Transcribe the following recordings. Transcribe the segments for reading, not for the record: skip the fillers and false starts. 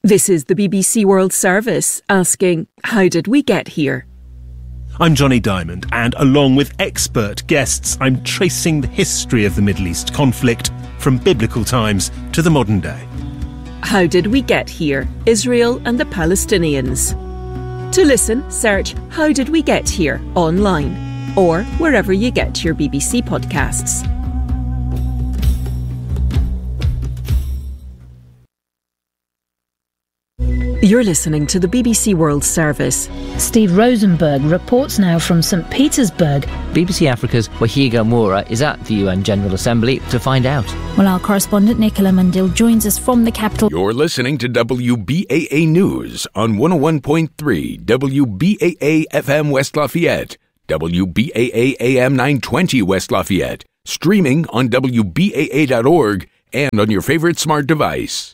This is the BBC World Service asking, how did we get here? I'm Johnny Diamond, and along with expert guests, I'm tracing the history of the Middle East conflict from biblical times to the modern day. How did we get here? Israel and the Palestinians. To listen, search How Did We Get Here online or wherever you get your BBC podcasts. You're listening to the BBC World Service. Steve Rosenberg reports now from St Petersburg. BBC Africa's Wahiga Moura is at the UN General Assembly to find out. Well, our correspondent Nicola Mundil joins us from the capital. You're listening to WBAA News on 101.3 WBAA FM West Lafayette, WBAA AM 920 West Lafayette, streaming on WBAA.org and on your favorite smart device.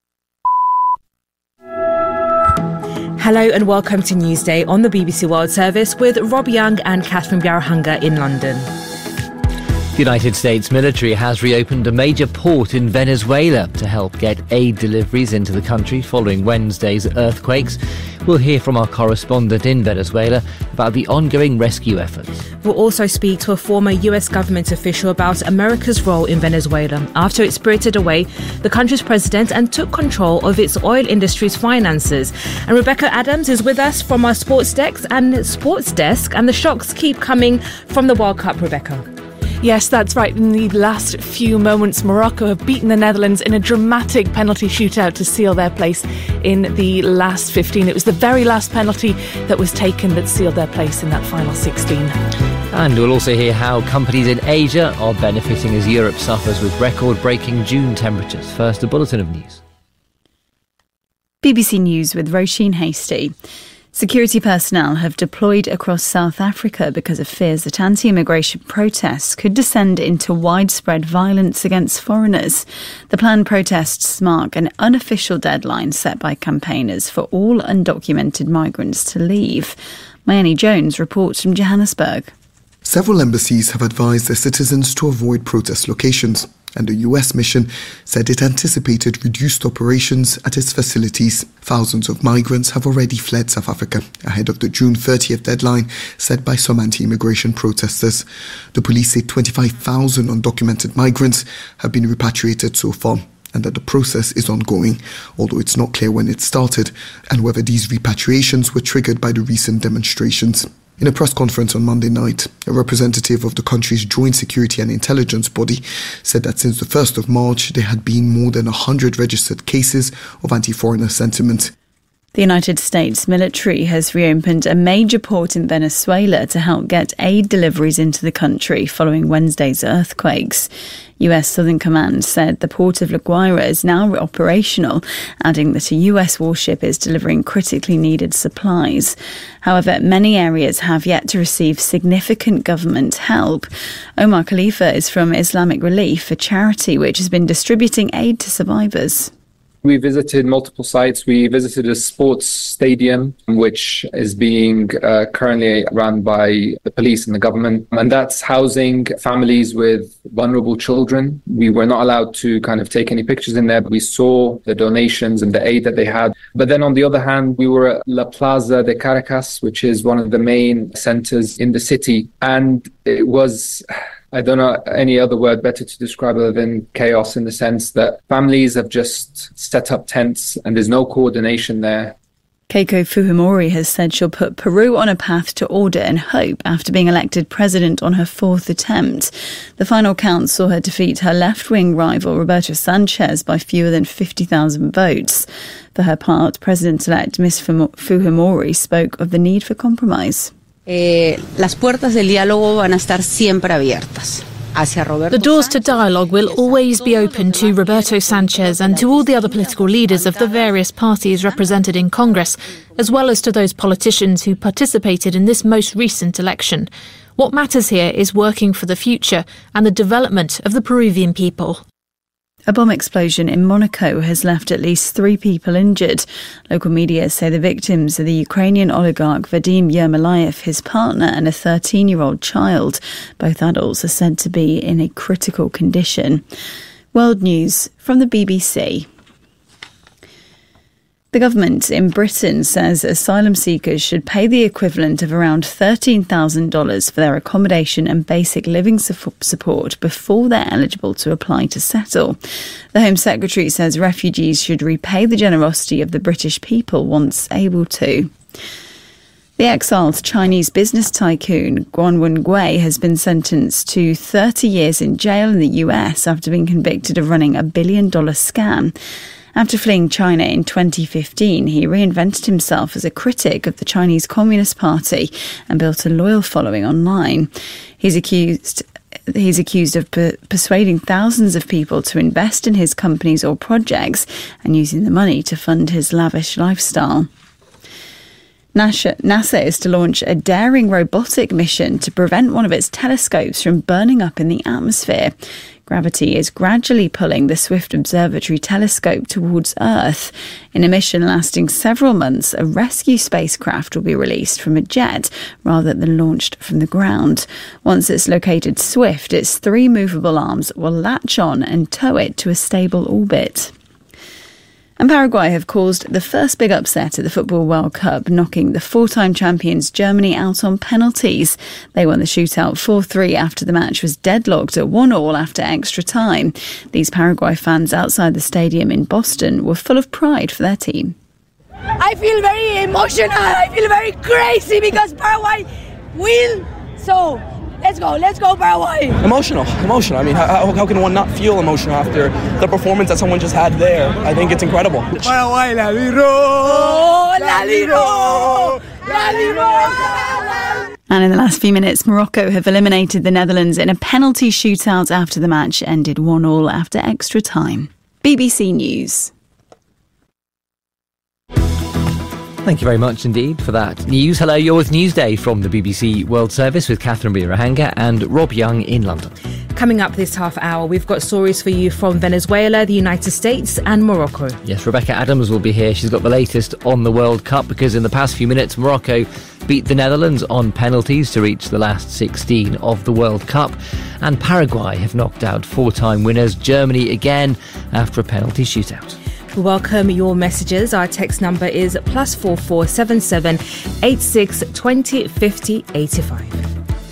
Hello and welcome to Newsday on the BBC World Service with Rob Young and Catherine Bjarahunga in London. The United States military has reopened a major port in Venezuela to help get aid deliveries into the country following Wednesday's earthquakes. We'll hear from our correspondent in Venezuela about the ongoing rescue efforts. We'll also speak to a former US government official about America's role in Venezuela after it spirited away the country's president and took control of its oil industry's finances. And Rebecca Adams is with us from our sports desk, and the shocks keep coming from the World Cup, Rebecca. Yes, that's right. In the last few moments, Morocco have beaten the Netherlands in a dramatic penalty shootout to seal their place in the last 15. It was the very last penalty that was taken that sealed their place in that final 16. And we'll also hear how companies in Asia are benefiting as Europe suffers with record-breaking June temperatures. First, a bulletin of news. BBC News with Roisin Hasty. Security personnel have deployed across South Africa because of fears that anti-immigration protests could descend into widespread violence against foreigners. The planned protests mark an unofficial deadline set by campaigners for all undocumented migrants to leave. Mayeni Jones reports from Johannesburg. Several embassies have advised their citizens to avoid protest locations, and the US mission said it anticipated reduced operations at its facilities. Thousands of migrants have already fled South Africa ahead of the June 30th deadline set by some anti-immigration protesters. The police say 25,000 undocumented migrants have been repatriated so far, and that the process is ongoing, although it's not clear when it started and whether these repatriations were triggered by the recent demonstrations. In a press conference on Monday night, a representative of the country's Joint Security and Intelligence Body said that since the 1st of March, there had been more than 100 registered cases of anti-foreigner sentiment. The United States military has reopened a major port in Venezuela to help get aid deliveries into the country following Wednesday's earthquakes. US Southern Command said the port of La Guaira is now operational, adding that a US warship is delivering critically needed supplies. However, many areas have yet to receive significant government help. Omar Khalifa is from Islamic Relief, a charity which has been distributing aid to survivors. We visited multiple sites. We visited a sports stadium, which is being currently run by the police and the government. And that's housing families with vulnerable children. We were not allowed to kind of take any pictures in there, but we saw the donations and the aid that they had. But then on the other hand, we were at La Plaza de Caracas, which is one of the main centers in the city. And it was, I don't know any other word better to describe other than chaos, in the sense that families have just set up tents and there's no coordination there. Keiko Fujimori has said she'll put Peru on a path to order and hope after being elected president on her fourth attempt. The final count saw her defeat her left-wing rival Roberto Sanchez by fewer than 50,000 votes. For her part, President-elect Ms. Fujimori spoke of the need for compromise. Las puertas del diálogo van a estar siempre abiertas. The doors to dialogue will always be open to Roberto Sanchez and to all the other political leaders of the various parties represented in Congress, as well as to those politicians who participated in this most recent election. What matters here is working for the future and the development of the Peruvian people. A bomb explosion in Monaco has left at least 3 people injured. Local media say the victims are the Ukrainian oligarch Vadim Yermolayev, his partner and a 13-year-old child. Both adults are said to be in a critical condition. World News from the BBC. The government in Britain says asylum seekers should pay the equivalent of around $13,000 for their accommodation and basic living support before they're eligible to apply to settle. The Home Secretary says refugees should repay the generosity of the British people once able to. The exiled Chinese business tycoon Guan Wengui has been sentenced to 30 years in jail in the US after being convicted of running a $1 billion scam. After fleeing China in 2015, he reinvented himself as a critic of the Chinese Communist Party and built a loyal following online. He's accused of persuading thousands of people to invest in his companies or projects and using the money to fund his lavish lifestyle. NASA is to launch a daring robotic mission to prevent one of its telescopes from burning up in the atmosphere. Gravity is gradually pulling the Swift Observatory telescope towards Earth. In a mission lasting several months, a rescue spacecraft will be released from a jet rather than launched from the ground. Once it's located Swift, its 3 movable arms will latch on and tow it to a stable orbit. And Paraguay have caused the first big upset at the Football World Cup, knocking the 4-time champions Germany out on penalties. They won the shootout 4-3 after the match was deadlocked at 1-1 after extra time. These Paraguay fans outside the stadium in Boston were full of pride for their team. I feel very emotional. I feel very crazy because Paraguay will. So let's go Paraguay. Emotional. I mean, how can one not feel emotional after the performance that someone just had there? I think it's incredible. Paraguay, la liro, la liro, la liro. And in the last few minutes, Morocco have eliminated the Netherlands in a penalty shootout after the match ended 1-1 after extra time. BBC News. Thank you very much indeed for that news. Hello, you're with Newsday from the BBC World Service with Catherine Birahanga and Rob Young in London. Coming up this half hour, we've got stories for you from Venezuela, the United States and Morocco. Yes, Rebecca Adams will be here. She's got the latest on the World Cup because in the past few minutes, Morocco beat the Netherlands on penalties to reach the last 16 of the World Cup. And Paraguay have knocked out 4-time winners Germany again after a penalty shootout. We welcome your messages. Our text number is +4477 86 20 50 85.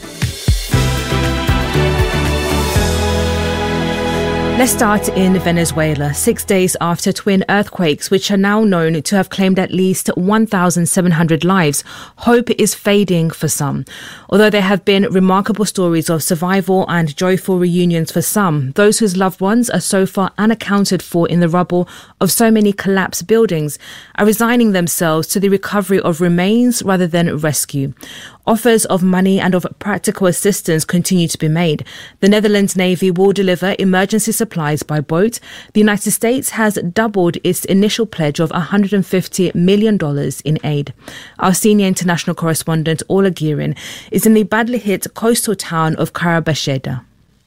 Let's start in Venezuela. 6 days after twin earthquakes, which are now known to have claimed at least 1,700 lives, hope is fading for some. Although there have been remarkable stories of survival and joyful reunions for some, those whose loved ones are so far unaccounted for in the rubble of so many collapsed buildings are resigning themselves to the recovery of remains rather than rescue. Offers of money and of practical assistance continue to be made. The Netherlands Navy will deliver emergency supplies by boat. The United States has doubled its initial pledge of $150 million in aid. Our senior international correspondent, Ola Guerin, is in the badly hit coastal town of Caraballeda.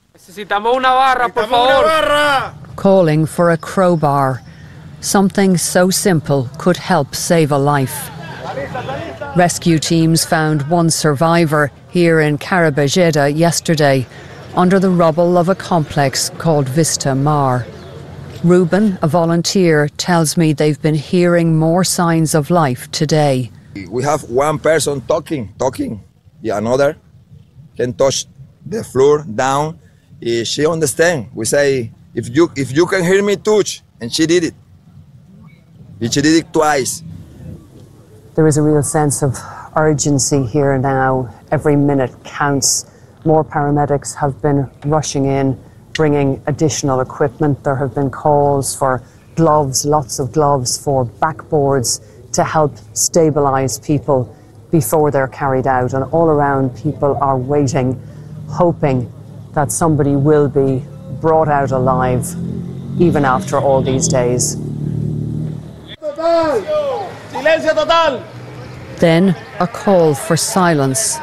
Calling for a crowbar. Something so simple could help save a life. Rescue teams found one survivor here in Caraballeda yesterday under the rubble of a complex called Vista Mar. Ruben, a volunteer, tells me they've been hearing more signs of life today. We have one person talking. The another can touch the floor down. She understands. We say, if you can hear me, touch. And she did it. She did it twice. There is a real sense of urgency here now. Every minute counts. More paramedics have been rushing in, bringing additional equipment. There have been calls for gloves, lots of gloves, for backboards to help stabilise people before they're carried out. And all around, people are waiting, hoping that somebody will be brought out alive, even after all these days. Then a call for silence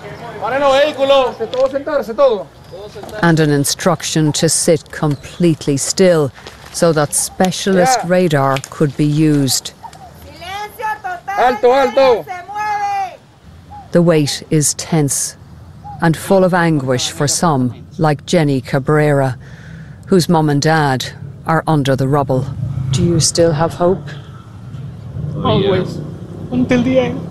and an instruction to sit completely still so that specialist radar could be used. The wait is tense and full of anguish for some, like Jenny Cabrera, whose mum and dad are under the rubble. Do you still have hope? Always. Until the end.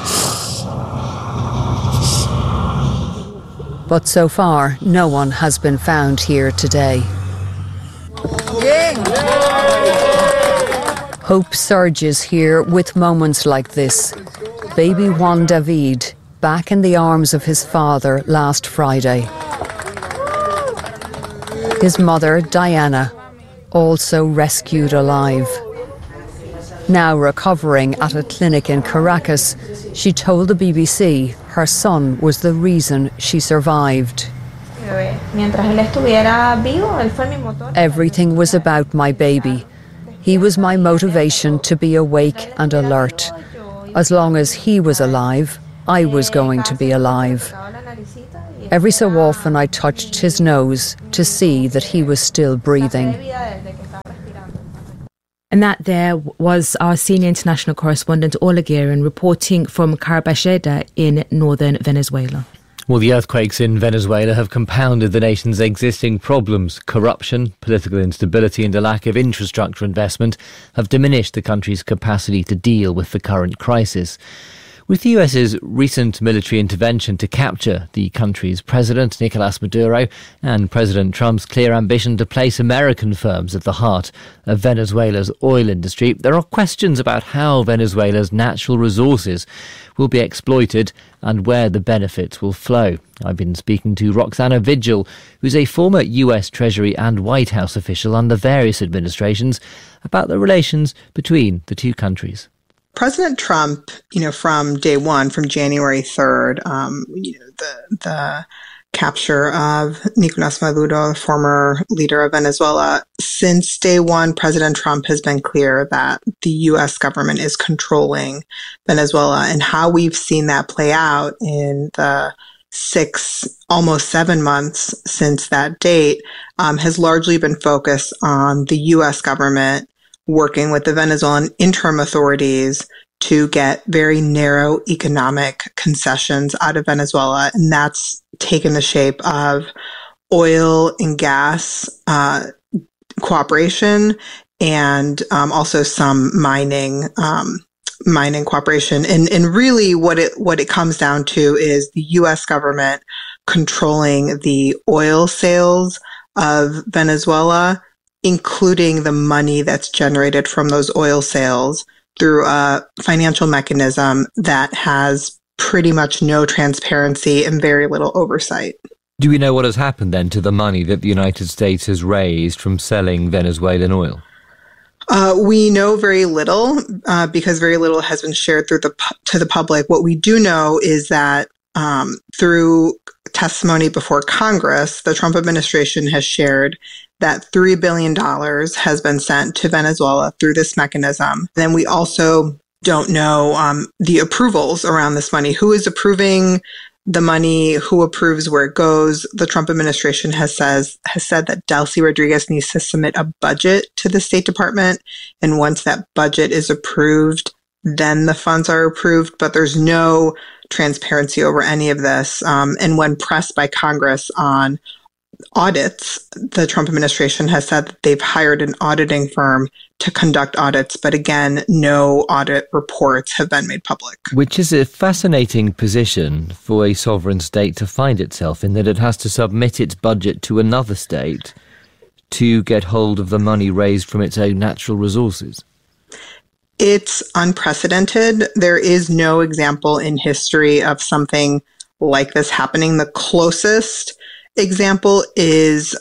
But so far, no one has been found here today. Hope surges here with moments like this. Baby Juan David, back in the arms of his father last Friday. His mother, Diana, also rescued alive. Now recovering at a clinic in Caracas, she told the BBC her son was the reason she survived. Everything was about my baby. He was my motivation to be awake and alert. As long as he was alive, I was going to be alive. Every so often I touched his nose to see that he was still breathing. And that there was our senior international correspondent, Orla Guerin, reporting from Carabacheda in northern Venezuela. Well, the earthquakes in Venezuela have compounded the nation's existing problems. Corruption, political instability and a lack of infrastructure investment have diminished the country's capacity to deal with the current crisis. With the US's recent military intervention to capture the country's president, Nicolas Maduro, and President Trump's clear ambition to place American firms at the heart of Venezuela's oil industry, there are questions about how Venezuela's natural resources will be exploited and where the benefits will flow. I've been speaking to Roxana Vigil, who's a former US Treasury and White House official under various administrations, about the relations between the two countries. President Trump, from day one, from January 3rd, the capture of Nicolas Maduro, the former leader of Venezuela, since day one, President Trump has been clear that the U.S. government is controlling Venezuela, and how we've seen that play out in the almost 7 months since that date has largely been focused on the U.S. government working with the Venezuelan interim authorities to get very narrow economic concessions out of Venezuela. And that's taken the shape of oil and gas cooperation and also some mining cooperation. And really what it comes down to is the U.S. government controlling the oil sales of Venezuela, including the money that's generated from those oil sales through a financial mechanism that has pretty much no transparency and very little oversight. Do we know what has happened then to the money that the United States has raised from selling Venezuelan oil? We know very little because very little has been shared to the public. What we do know is that through testimony before Congress, the Trump administration has shared that $3 billion has been sent to Venezuela through this mechanism. Then we also don't know the approvals around this money. Who is approving the money? Who approves where it goes? The Trump administration has said that Delcy Rodriguez needs to submit a budget to the State Department. And once that budget is approved, then the funds are approved. But there's no transparency over any of this. And when pressed by Congress on audits, the Trump administration has said that they've hired an auditing firm to conduct audits, but again, no audit reports have been made public. Which is a fascinating position for a sovereign state to find itself in, that it has to submit its budget to another state to get hold of the money raised from its own natural resources. It's unprecedented. There is no example in history of something like this happening. The closest example is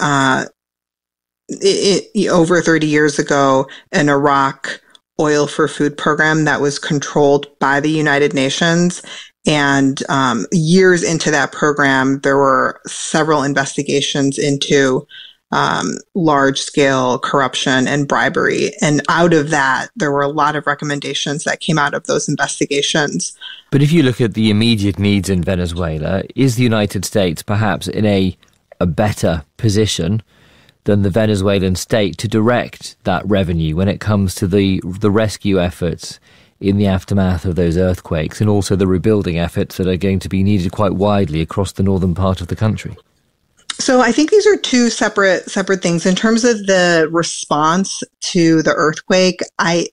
over 30 years ago, an Iraq oil for food program that was controlled by the United Nations. And years into that program, there were several investigations into large-scale corruption and bribery. And out of that, there were a lot of recommendations that came out of those investigations. But if you look at the immediate needs in Venezuela, is the United States perhaps in a better position than the Venezuelan state to direct that revenue when it comes to the rescue efforts in the aftermath of those earthquakes, and also the rebuilding efforts that are going to be needed quite widely across the northern part of the country? So I think these are two separate things. In terms of the response to the earthquake,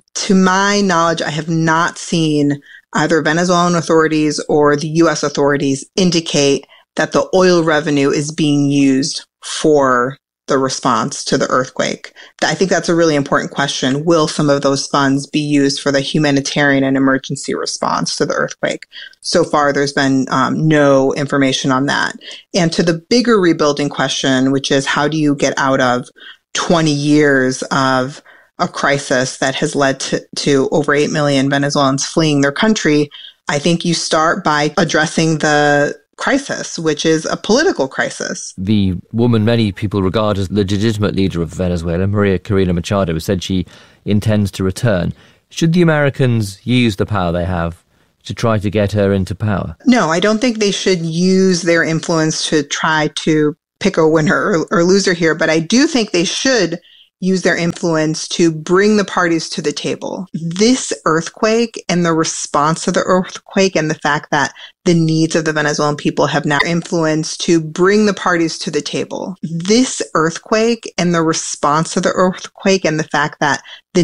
To my knowledge, I have not seen either Venezuelan authorities or the U.S. authorities indicate that the oil revenue is being used for the response to the earthquake. I think that's a really important question. Will some of those funds be used for the humanitarian and emergency response to the earthquake? So far, there's been no information on that. And to the bigger rebuilding question, which is how do you get out of 20 years of a crisis that has led to over 8 million Venezuelans fleeing their country, I think you start by addressing the crisis, which is a political crisis. The woman many people regard as the legitimate leader of Venezuela, Maria Corina Machado, said she intends to return. Should the Americans use the power they have to try to get her into power? No, I don't think they should use their influence to try to pick a winner or loser here, but I do think they should use their influence to bring the parties to the table. This earthquake and the response to the earthquake and the fact that the needs of the Venezuelan people have now influence to bring the parties to the table. This earthquake and the response to the earthquake and the fact that the